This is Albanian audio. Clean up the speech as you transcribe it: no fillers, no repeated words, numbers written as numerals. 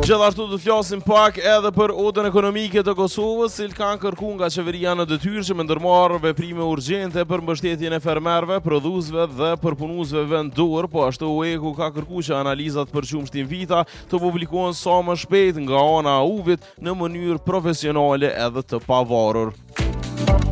Gjithashtu të flasim pak edhe për odën ekonomike të Kosovës, cil kanë kërkuar nga qeveria në detyrshëm ndërmarrë veprime urgjente për mbështetjen e fermerëve, prodhuesve dhe përpunuesve vendor, po ashtu UEFA ka kërkuar që analizat për qumshtin vita të publikohen sa më shpejt nga ana e UV-it në mënyrë profesionale edhe të pavarur.